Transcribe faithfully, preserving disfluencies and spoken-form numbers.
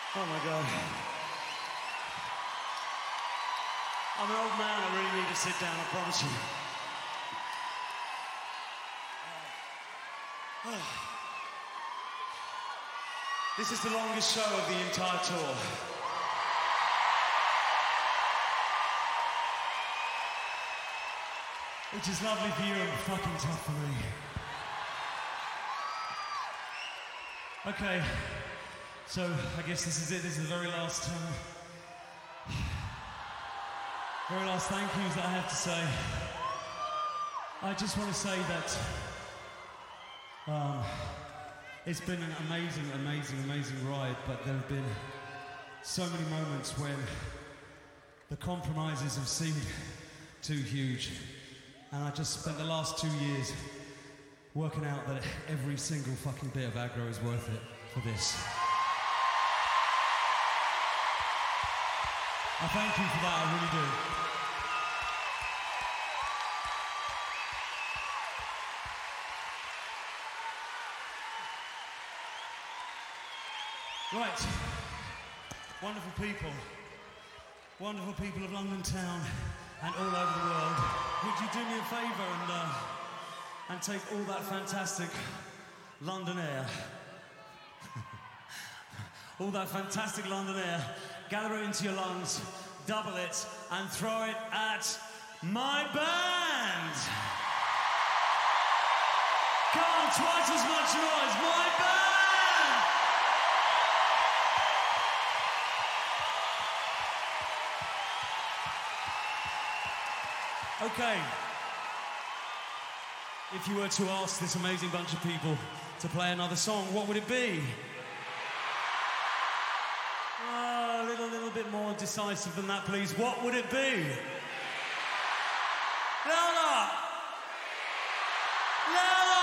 Oh my God. I'm an old man, I really need to sit down, I promise you. This is the longest show of the entire tour. Which is lovely for you and fucking tough for me. Okay, so I guess this is it. This is the very last, um, very last thank yous that I have to say. I just want to say that um, it's been an amazing, amazing, amazing ride, but there have been so many moments when the compromises have seemed too huge. And I just spent the last two years working out that every single fucking bit of aggro is worth it for this. I thank you for that, I really do. Right, wonderful people, wonderful people of London town and all over the world. Would you do me a favour and uh, and take all that fantastic London air, all that fantastic London air, gather it into your lungs, double it, and throw it at my band. Come on, twice as much noise, my band. Okay, if you were to ask this amazing bunch of people to play another song, what would it be? Oh, a little, little bit more decisive than that, please. What would it be? Louder!